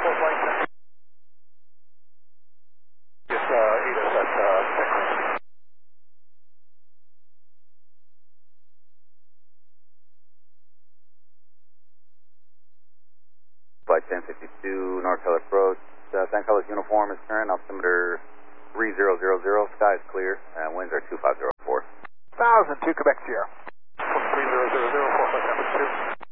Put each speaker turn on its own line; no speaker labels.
full flight. Just eat us at Texas.
Flight 1052, Nortel approach. San Carlos uniform is current, altimeter 3000, sky is clear, and winds are 2504.
1002, Quebec Sierra. 3000, 4 flight temperature.